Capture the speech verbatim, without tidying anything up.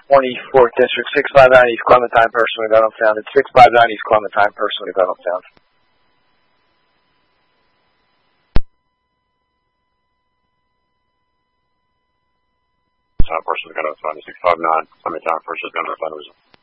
twenty-fourth District, six five nine East Clementine, person with a gun on found. It's six five nine East Clementine, person with a gun on found. Uh, person with a gun on found, six five nine, Clementine, person with a gun on found.